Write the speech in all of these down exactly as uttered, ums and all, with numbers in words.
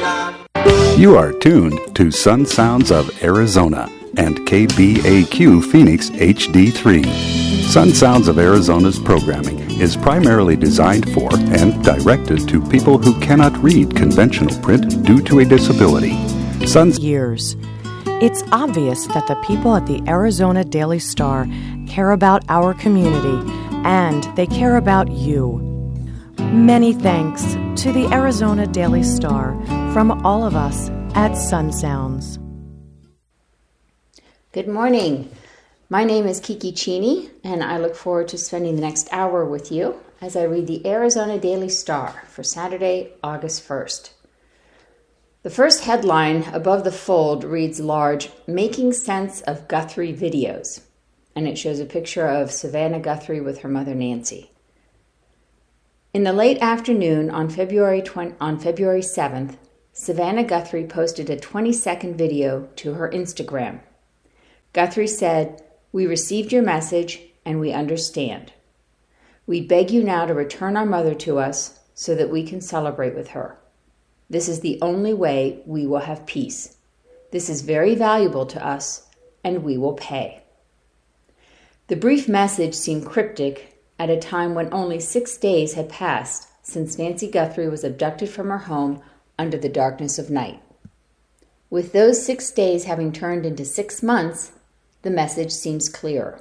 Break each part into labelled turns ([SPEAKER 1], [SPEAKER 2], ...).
[SPEAKER 1] You are tuned to Sun Sounds of Arizona and K B A Q Phoenix H D three. Sun Sounds of Arizona's programming is primarily designed for and directed to people who cannot read conventional print due to a disability. Sun's
[SPEAKER 2] years. It's obvious that the people at the Arizona Daily Star care about our community, and they care about you. Many thanks to the Arizona Daily Star from all of us at Sun Sounds.
[SPEAKER 3] Good morning. My name is Kiki Cheney, and I look forward to spending the next hour with you as I read the Arizona Daily Star for Saturday, August first. The first headline above the fold reads large, "Making Sense of Guthrie Videos," and it shows a picture of Savannah Guthrie with her mother Nancy. In the late afternoon on February twentieth, on February seventh, Savannah Guthrie posted a twenty-second video to her Instagram. Guthrie said, "We received your message and we understand. We beg you now to return our mother to us so that we can celebrate with her. This is the only way we will have peace. This is very valuable to us and we will pay." The brief message seemed cryptic at a time when only six days had passed since Nancy Guthrie was abducted from her home under the darkness of night. With those six days having turned into six months, the message seems clearer.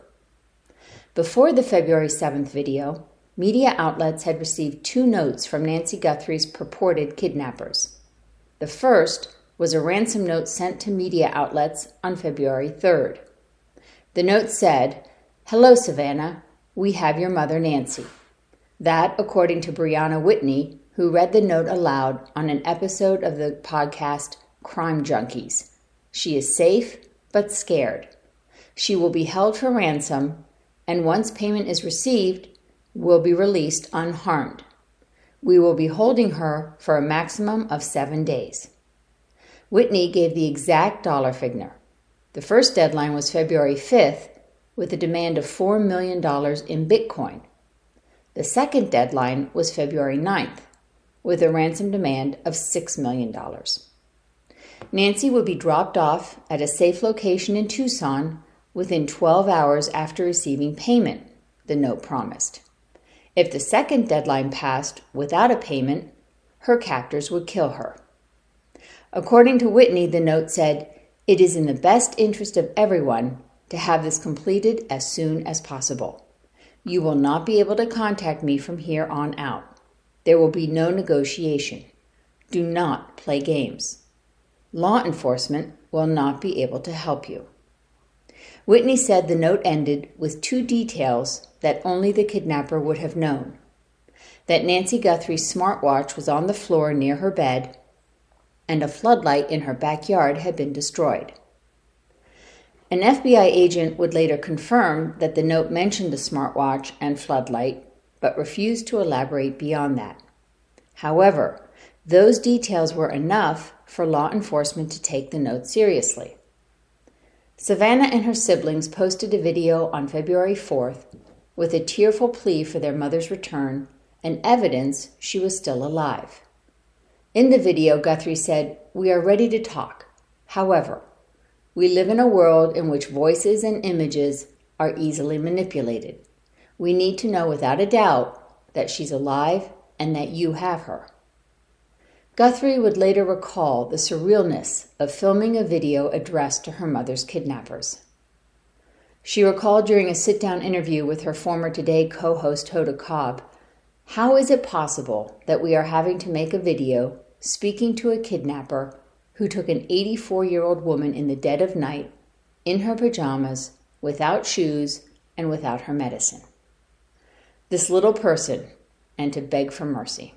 [SPEAKER 3] Before the February seventh video, media outlets had received two notes from Nancy Guthrie's purported kidnappers. The first was a ransom note sent to media outlets on February third. The note said, "Hello, Savannah. We have your mother, Nancy." That, according to Brianna Whitney, who read the note aloud on an episode of the podcast Crime Junkies. She is safe, but scared. She will be held for ransom, and once payment is received, will be released unharmed. We will be holding her for a maximum of seven days. Whitney gave the exact dollar figure. The first deadline was February fifth, with a demand of four million dollars in Bitcoin. The second deadline was February ninth, with a ransom demand of six million dollars. Nancy would be dropped off at a safe location in Tucson within twelve hours after receiving payment, the note promised. If the second deadline passed without a payment, her captors would kill her. According to Whitney, the note said, "It is in the best interest of everyone to have this completed as soon as possible. You will not be able to contact me from here on out. There will be no negotiation. Do not play games. Law enforcement will not be able to help you." Whitney said the note ended with two details that only the kidnapper would have known: that Nancy Guthrie's smartwatch was on the floor near her bed, and a floodlight in her backyard had been destroyed. An F B I agent would later confirm that the note mentioned the smartwatch and floodlight, but refused to elaborate beyond that. However, those details were enough for law enforcement to take the note seriously. Savannah and her siblings posted a video on February fourth with a tearful plea for their mother's return and evidence she was still alive. In the video, Guthrie said, "We are ready to talk. However, we live in a world in which voices and images are easily manipulated. We need to know without a doubt that she's alive and that you have her." Guthrie would later recall the surrealness of filming a video addressed to her mother's kidnappers. She recalled during a sit-down interview with her former Today co-host Hoda Cobb, "How is it possible that we are having to make a video speaking to a kidnapper who took an eighty-four-year-old woman in the dead of night, in her pajamas, without shoes, and without her medicine? This little person, and to beg for mercy."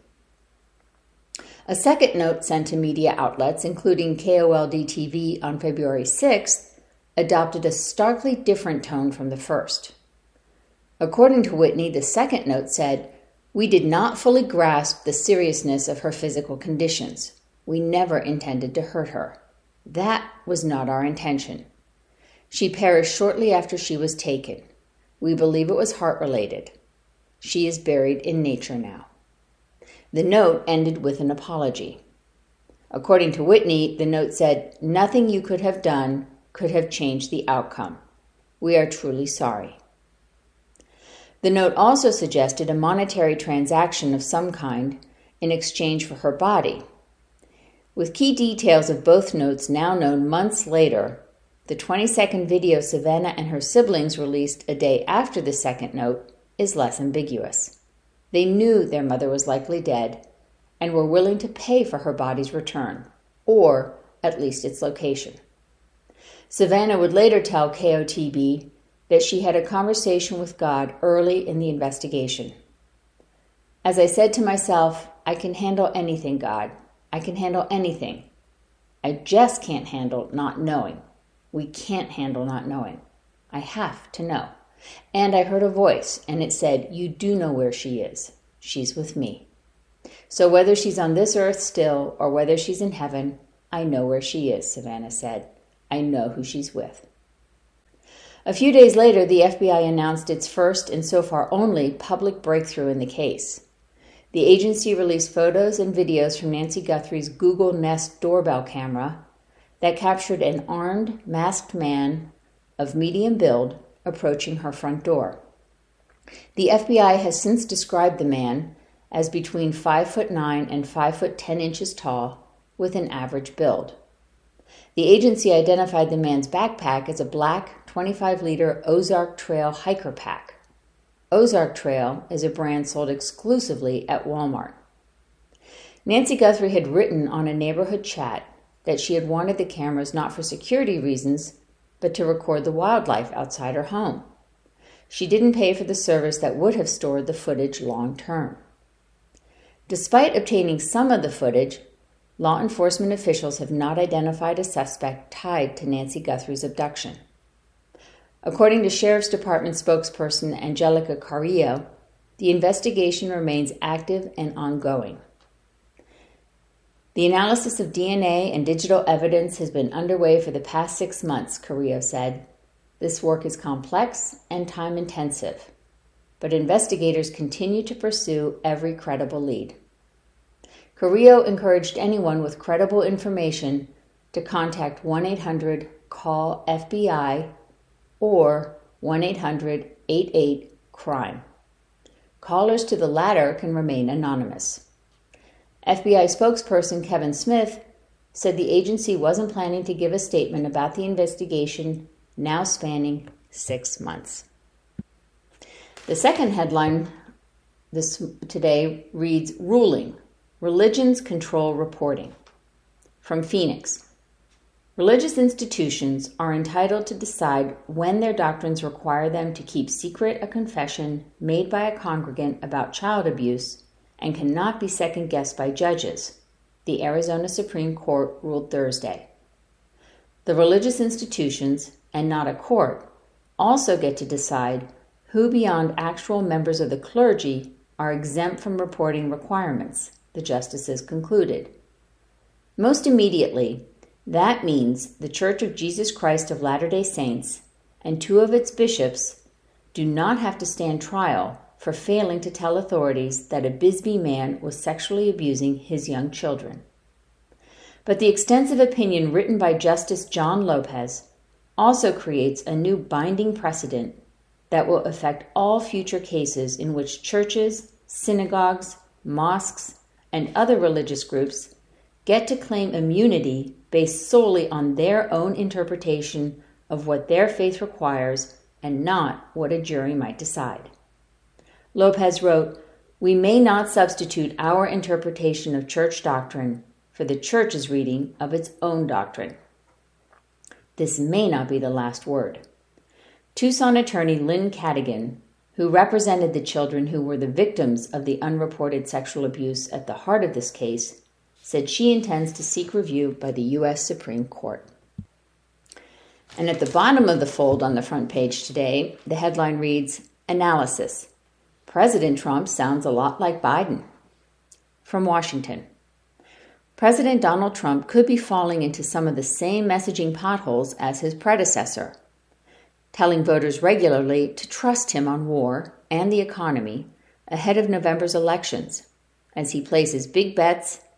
[SPEAKER 3] A second note sent to media outlets, including K O L D T V on February sixth, adopted a starkly different tone from the first. According to Whitney, the second note said, "We did not fully grasp the seriousness of her physical conditions. We never intended to hurt her. That was not our intention. She perished shortly after she was taken. We believe it was heart-related. She is buried in nature now." The note ended with an apology. According to Whitney, the note said, "Nothing you could have done could have changed the outcome. We are truly sorry." The note also suggested a monetary transaction of some kind in exchange for her body. With key details of both notes now known months later, the twenty-second video Savannah and her siblings released a day after the second note is less ambiguous. They knew their mother was likely dead and were willing to pay for her body's return, or at least its location. Savannah would later tell K O T B that she had a conversation with God early in the investigation. "As I said to myself, I can handle anything, God. I can handle anything. I just can't handle not knowing. We can't handle not knowing. I have to know. And I heard a voice, and it said, 'You do know where she is. She's with me.' So whether she's on this earth still or whether she's in heaven, I know where she is," Savannah said. "I know who she's with." A few days later, the F B I announced its first and so far only public breakthrough in the case. The agency released photos and videos from Nancy Guthrie's Google Nest doorbell camera that captured an armed, masked man of medium build approaching her front door. The F B I has since described the man as between five foot nine and five foot ten inches tall, with an average build. The agency identified the man's backpack as a black twenty-five liter Ozark Trail hiker pack. Ozark Trail is a brand sold exclusively at Walmart. Nancy Guthrie had written on a neighborhood chat that she had wanted the cameras not for security reasons, but to record the wildlife outside her home. She didn't pay for the service that would have stored the footage long term. Despite obtaining some of the footage, law enforcement officials have not identified a suspect tied to Nancy Guthrie's abduction. According to Sheriff's Department spokesperson Angelica Carrillo, the investigation remains active and ongoing. The analysis of D N A and digital evidence has been underway for the past six months, Carrillo said. This work is complex and time-intensive, but investigators continue to pursue every credible lead. Carrillo encouraged anyone with credible information to contact one eight hundred call F B I or one eight hundred eight eight crime. Callers to the latter can remain anonymous. F B I spokesperson Kevin Smith said the agency wasn't planning to give a statement about the investigation now spanning six months. The second headline this today reads, "Ruling, Religions Control Reporting." From Phoenix. Religious institutions are entitled to decide when their doctrines require them to keep secret a confession made by a congregant about child abuse and cannot be second-guessed by judges, the Arizona Supreme Court ruled Thursday. The religious institutions, and not a court, also get to decide who beyond actual members of the clergy are exempt from reporting requirements, the justices concluded. Most immediately, that means the Church of Jesus Christ of Latter-day Saints and two of its bishops do not have to stand trial for failing to tell authorities that a Bisbee man was sexually abusing his young children. But the extensive opinion written by Justice John Lopez also creates a new binding precedent that will affect all future cases in which churches, synagogues, mosques, and other religious groups get to claim immunity based solely on their own interpretation of what their faith requires and not what a jury might decide. Lopez wrote, "We may not substitute our interpretation of church doctrine for the church's reading of its own doctrine." This may not be the last word. Tucson attorney Lynn Cadigan, who represented the children who were the victims of the unreported sexual abuse at the heart of this case, said she intends to seek review by the U S Supreme Court. And at the bottom of the fold on the front page today, the headline reads, "Analysis. President Trump sounds a lot like Biden." From Washington. President Donald Trump could be falling into some of the same messaging potholes as his predecessor, telling voters regularly to trust him on war and the economy ahead of November's elections, as he places big bets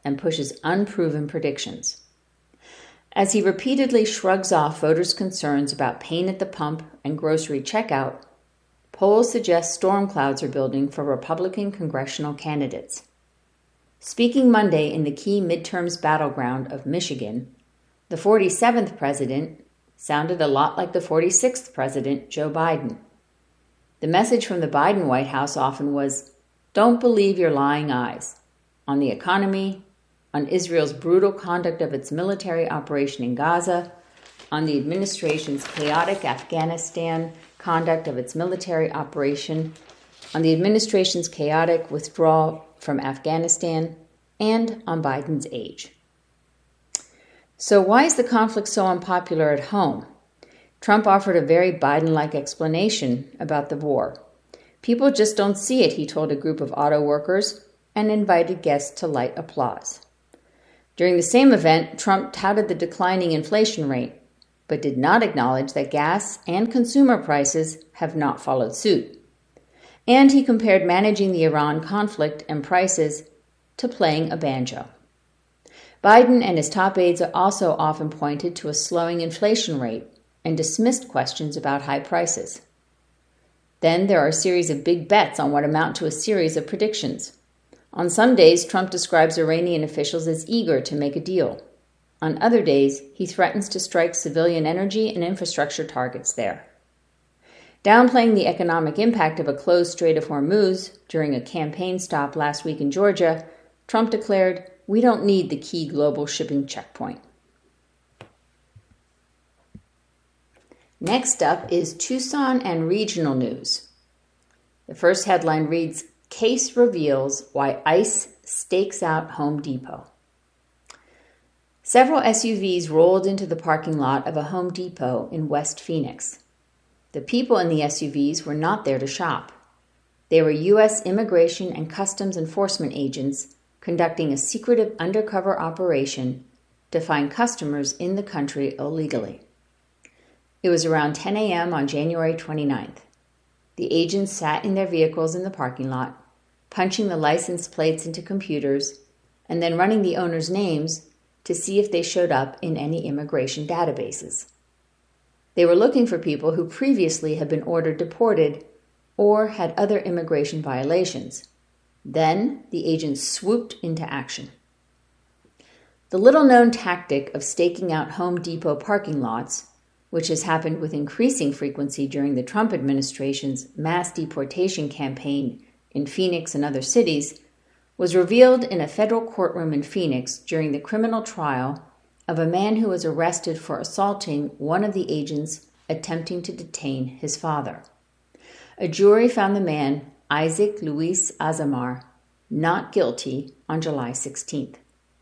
[SPEAKER 3] and pushes unproven predictions. As he repeatedly shrugs off voters' concerns about pain at the pump and grocery checkout, polls suggest storm clouds are building for Republican congressional candidates. Speaking Monday in the key midterms battleground of Michigan, the forty-seventh president sounded a lot like the forty-sixth president, Joe Biden. The message from the Biden White House often was, "Don't believe your lying eyes," on the economy, on Israel's brutal conduct of its military operation in Gaza, on the administration's chaotic Afghanistan conduct of its military operation, on the administration's chaotic withdrawal from Afghanistan, and on Biden's age. So why is the conflict so unpopular at home? Trump offered a very Biden-like explanation about the war. People just don't see it, he told a group of auto workers, and invited guests to light applause. During the same event, Trump touted the declining inflation rate, but did not acknowledge that gas and consumer prices have not followed suit. And he compared managing the Iran conflict and prices to playing a banjo. Biden and his top aides also often pointed to a slowing inflation rate and dismissed questions about high prices. Then there are a series of big bets on what amount to a series of predictions. On some days, Trump describes Iranian officials as eager to make a deal. On other days, he threatens to strike civilian energy and infrastructure targets there. Downplaying the economic impact of a closed Strait of Hormuz during a campaign stop last week in Georgia, Trump declared, "We don't need the key global shipping checkpoint." Next up is Tucson and regional news. The first headline reads, "Case reveals why ICE stakes out Home Depot." Several S U Vs rolled into the parking lot of a Home Depot in West Phoenix. The people in the S U Vs were not there to shop. They were U S Immigration and Customs Enforcement agents conducting a secretive undercover operation to find customers in the country illegally. It was around ten a.m. on January twenty-ninth. The agents sat in their vehicles in the parking lot, punching the license plates into computers, and then running the owners' names to see if they showed up in any immigration databases. They were looking for people who previously had been ordered deported or had other immigration violations. Then the agents swooped into action. The little-known tactic of staking out Home Depot parking lots, which has happened with increasing frequency during the Trump administration's mass deportation campaign in Phoenix and other cities, was revealed in a federal courtroom in Phoenix during the criminal trial of a man who was arrested for assaulting one of the agents attempting to detain his father. A jury found the man, Isaac Luis Azamar, not guilty on July sixteenth.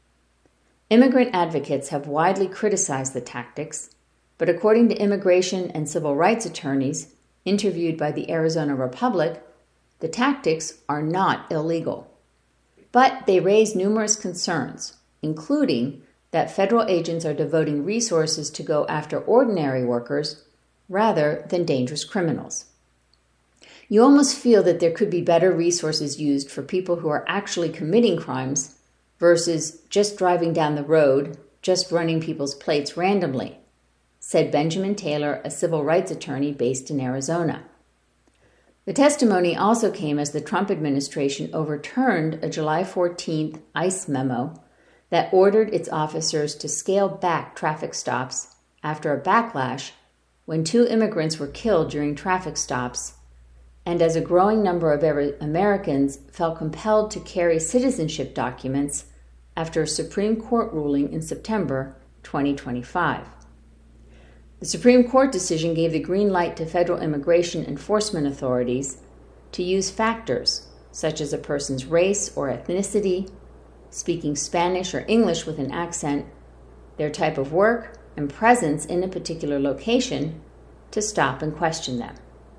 [SPEAKER 3] Immigrant advocates have widely criticized the tactics, but according to immigration and civil rights attorneys interviewed by the Arizona Republic, the tactics are not illegal. But they raise numerous concerns, including that federal agents are devoting resources to go after ordinary workers rather than dangerous criminals. You almost feel that there could be better resources used for people who are actually committing crimes versus just driving down the road, just running people's plates randomly, said Benjamin Taylor, a civil rights attorney based in Arizona. The testimony also came as the Trump administration overturned a July fourteenth ICE memo that ordered its officers to scale back traffic stops after a backlash when two immigrants were killed during traffic stops, and as a growing number of Americans felt compelled to carry citizenship documents after a Supreme Court ruling in September twenty twenty-five. The Supreme Court decision gave the green light to federal immigration enforcement authorities to use factors such as a person's race or ethnicity, speaking Spanish or English with an accent, their type of work, and presence in a particular location to stop and question them.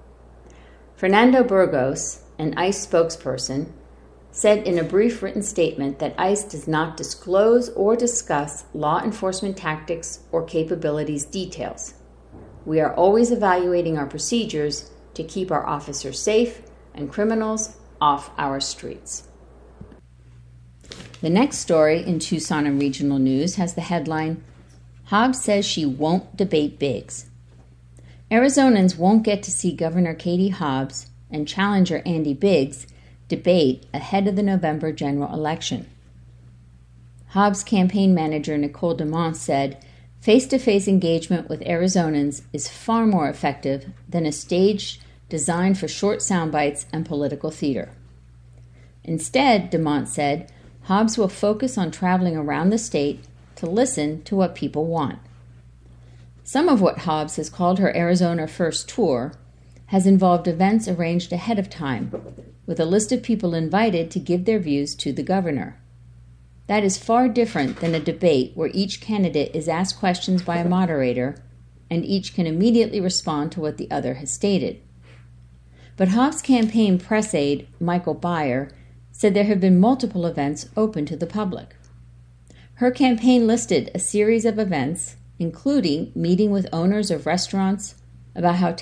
[SPEAKER 3] Fernando Burgos, an ICE spokesperson, said in a brief written statement that ICE does not disclose or discuss law enforcement tactics or capabilities details. We are always evaluating our procedures to keep our officers safe and criminals off our streets. The next story in Tucson and Regional News has the headline, Hobbs says she won't debate Biggs. Arizonans won't get to see Governor Katie Hobbs and challenger Andy Biggs debate ahead of the November general election. Hobbs' campaign manager Nicole DeMont said, face-to-face engagement with Arizonans is far more effective than a stage designed for short sound bites and political theater. Instead, DeMont said, Hobbs will focus on traveling around the state to listen to what people want. Some of what Hobbs has called her Arizona First tour has involved events arranged ahead of time, with a list of people invited to give their views to the governor. That is far different than a debate where each candidate is asked questions by a moderator and each can immediately respond to what the other has stated. But Hobbs' campaign press aide, Michael Byer, said there have been multiple events open to the public. Her campaign listed a series of events, including meeting with owners of restaurants about how